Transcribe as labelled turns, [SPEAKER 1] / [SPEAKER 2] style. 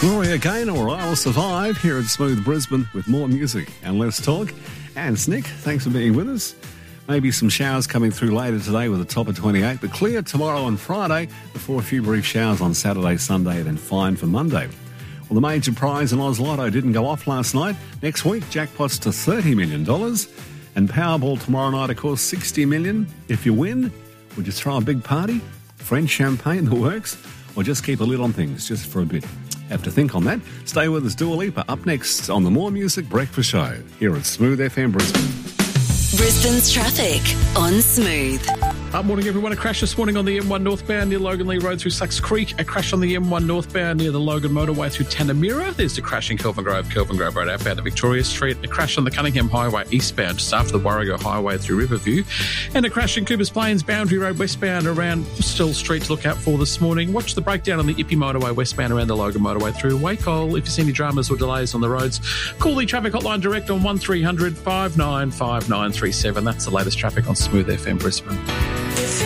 [SPEAKER 1] Gloria Gaynor, I'll Survive, here at Smooth Brisbane with more music and less talk. And Snick, thanks for being with us. Maybe some showers coming through later today with a top of 28, but clear tomorrow and Friday before a few brief showers on Saturday, Sunday, then fine for Monday. Well, the major prize in Oz Lotto didn't go off last night. Next week, jackpots to $30 million. And Powerball tomorrow night, of course, $60 million. If you win, would you throw a big party? French champagne, the works? Or just keep a lid on things, just for a bit? Have to think on that. Stay with us, Dua Lipa, up next on the More Music Breakfast Show here at Smooth FM Brisbane.
[SPEAKER 2] Brisbane's traffic on Smooth.
[SPEAKER 3] Morning, everyone. A crash this morning on the M1 northbound near Logan Lee Road through Sucks Creek. A crash on the M1 northbound near the Logan motorway through Tanamira. There's the crash in Kelvin Grove Road outbound to Victoria Street. A crash on the Cunningham Highway eastbound just after the Warrego Highway through Riverview. And a crash in Coopers Plains Boundary Road westbound around Still Street to look out for this morning. Watch the breakdown on the Ippy motorway westbound around the Logan motorway through Wacol. If you see any dramas or delays on the roads, call the traffic hotline direct on 1300 595937. That's the latest traffic on Smooth FM Brisbane.